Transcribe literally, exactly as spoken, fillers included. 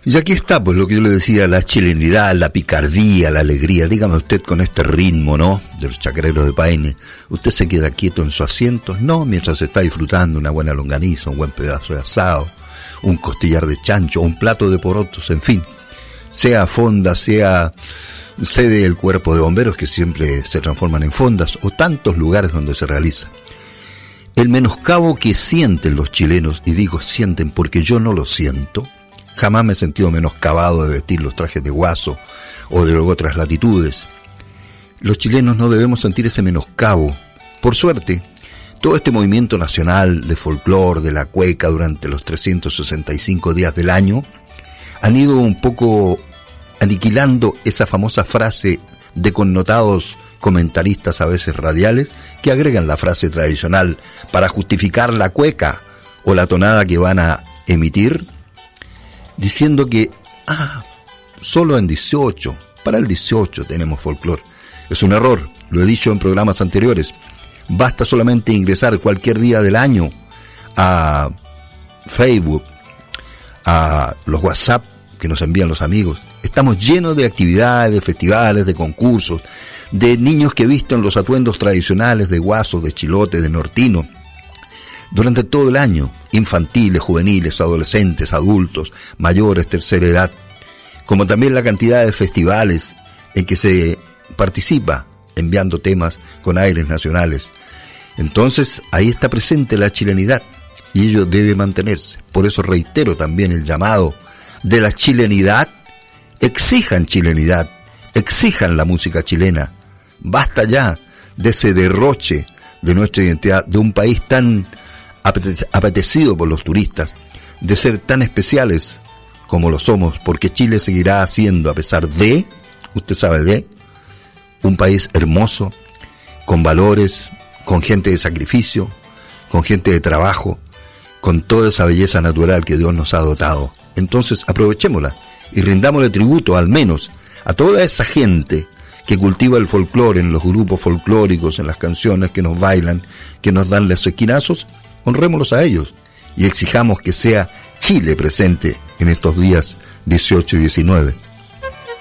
Y aquí está, pues lo que yo le decía, la chilenidad, la picardía, la alegría. Dígame usted con este ritmo, ¿no?, de los chacareros de Paine, ¿usted se queda quieto en su asiento? No, mientras está disfrutando una buena longaniza, un buen pedazo de asado, un costillar de chancho, un plato de porotos, en fin. Sea fonda, sea sede del cuerpo de bomberos, que siempre se transforman en fondas, o tantos lugares donde se realiza. El menoscabo que sienten los chilenos, y digo sienten porque yo no lo siento, jamás me he sentido menoscabado de vestir los trajes de guaso o de otras latitudes. Los chilenos no debemos sentir ese menoscabo. Por suerte, todo este movimiento nacional de folclore, de la cueca durante los trescientos sesenta y cinco días del año, han ido un poco aniquilando esa famosa frase de connotados comentaristas a veces radiales que agregan la frase tradicional para justificar la cueca o la tonada que van a emitir, diciendo que, ah, solo en dieciocho, para el dieciocho tenemos folclore. Es un error, lo he dicho en programas anteriores. Basta solamente ingresar cualquier día del año a Facebook, a los WhatsApp que nos envían los amigos. Estamos llenos de actividades, de festivales, de concursos, de niños que visten los atuendos tradicionales de guaso, de chilote, de nortino, durante todo el año, infantiles, juveniles, adolescentes, adultos, mayores, tercera edad, como también la cantidad de festivales en que se participa enviando temas con aires nacionales. Entonces, ahí está presente la chilenidad y ello debe mantenerse. Por eso reitero también el llamado de la chilenidad. Exijan chilenidad, exijan la música chilena. Basta ya de ese derroche de nuestra identidad, de un país tan apetecido por los turistas, de ser tan especiales como lo somos, porque Chile seguirá siendo, a pesar de, usted sabe de, un país hermoso, con valores, con gente de sacrificio, con gente de trabajo, con toda esa belleza natural que Dios nos ha dotado. Entonces aprovechémosla y rindámosle tributo al menos a toda esa gente que cultiva el folclore en los grupos folclóricos, en las canciones que nos bailan, que nos dan los esquinazos. Honrémoslos a ellos y exijamos que sea Chile presente en estos días dieciocho y diecinueve.